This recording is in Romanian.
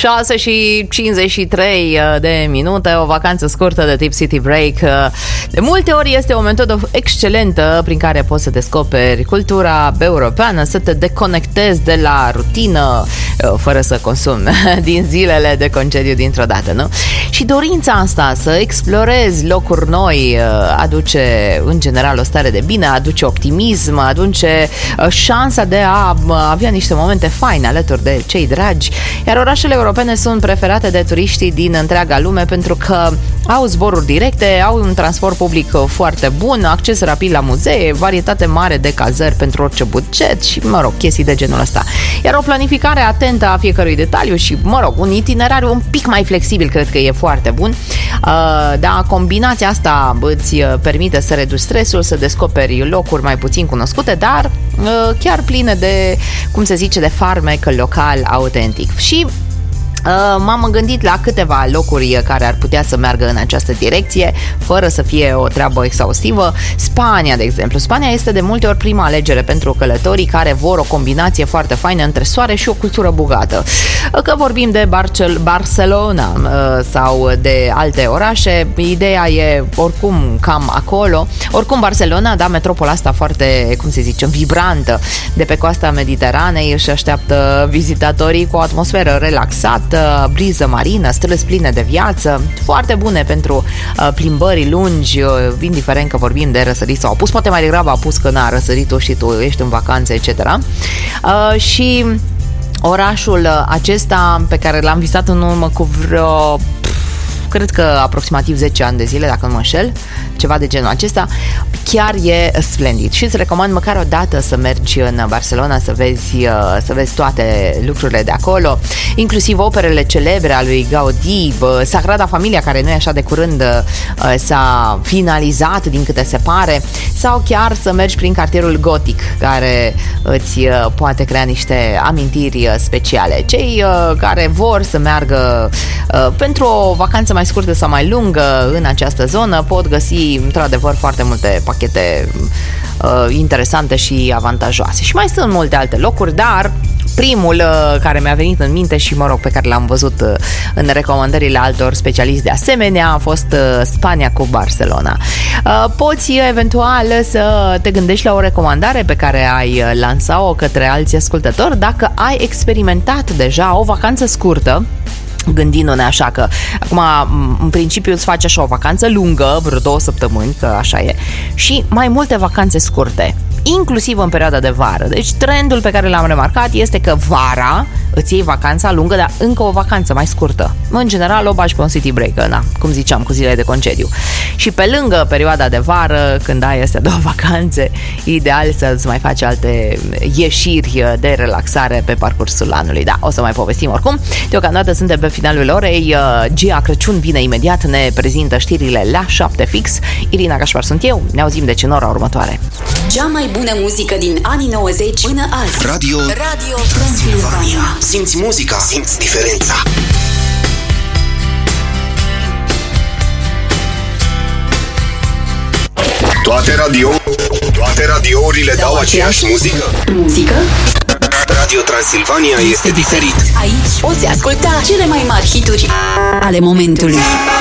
6:53, o vacanță scurtă de tip City Break. De multe ori este o metodă excelentă prin care poți să descoperi cultura europeană, să te deconectezi de la rutină, fără să consumi din zilele de concediu dintr-o dată, nu? Și dorința asta să explorezi locuri noi aduce în general o stare de bine, aduce optimism, aduce șansa de a avea niște momente faine alături de cei dragi, iar orașele europene sunt preferate de turiștii din întreaga lume pentru că au zboruri directe, au un transport public foarte bun, acces rapid la muzee, varietate mare de cazări pentru orice buget și, chestii de genul ăsta. Iar o planificare atentă a fiecărui detaliu și, un itinerariu un pic mai flexibil cred că e foarte bun. Da, combinația asta îți permite să reduci stresul, să descoperi locuri mai puțin cunoscute, dar chiar pline de, cum se zice, de farmec local autentic. Și m-am gândit la câteva locuri care ar putea să meargă în această direcție, fără să fie o treabă exhaustivă. Spania, de exemplu. Spania este de multe ori prima alegere pentru călătorii care vor o combinație foarte faină între soare și o cultură bogată. Că vorbim de Barcelona sau de alte orașe, ideea e oricum cam acolo. Oricum Barcelona, da, metropola asta foarte, cum se zice, vibrantă de pe coasta Mediteranei, își așteaptă vizitatorii cu o atmosferă relaxată, briză marină, străzi pline de viață, foarte bune pentru plimbări lungi, indiferent că vorbim de răsărit sau apus, poate mai degrabă apus că n-a răsărit-o și tu ești în vacanțe, etc. Și orașul acesta pe care l-am vizitat în urmă cu vreo, cred că aproximativ 10 ani de zile, dacă nu mă înșel, ceva de genul acesta, chiar e splendid și îți recomand măcar o dată să mergi în Barcelona să vezi toate lucrurile de acolo, inclusiv operele celebre a lui Gaudí, Sagrada Familia, care nu e așa de curând s-a finalizat din câte se pare, sau chiar să mergi prin cartierul gotic, care îți poate crea niște amintiri speciale. Cei care vor să meargă pentru o vacanță mai scurtă sau mai lungă în această zonă pot găsi într-adevăr foarte multe pachete interesante și avantajoase. Și mai sunt multe alte locuri, dar primul care mi-a venit în minte și, pe care l-am văzut în recomandările altor specialiști de asemenea a fost Spania cu Barcelona. Poți eventual să te gândești la o recomandare pe care ai lansat-o către alți ascultători dacă ai experimentat deja o vacanță scurtă, gândindu-ne așa că acum în principiu îți faci așa o vacanță lungă, vreo 2 săptămâni, că așa e, și mai multe vacanțe scurte, inclusiv în perioada de vară. Deci trendul pe care l-am remarcat este că vara îți iei vacanța lungă, dar încă o vacanță mai scurtă. În general o bagi pe un city break, cum ziceam, cu zilele de concediu. Și pe lângă perioada de vară, când ai astea 2 vacanțe, ideal să-ți mai faci alte ieșiri de relaxare pe parcursul anului. Da, o să mai povestim oricum. Deocamdată suntem pe finalul orei. Gia Crăciun vine imediat, ne prezintă știrile la 7 fix. Irina Cașpar sunt eu, ne auzim deci în ora următoare. Cea mai bună muzică din anii 90 până azi. Radio Transilvania. Simți muzica, simți diferența. Toate radiourile dau aceeași muzică? Muzică? Radio Transilvania este diferit. Aici poți asculta cele mai mari hituri ale momentului.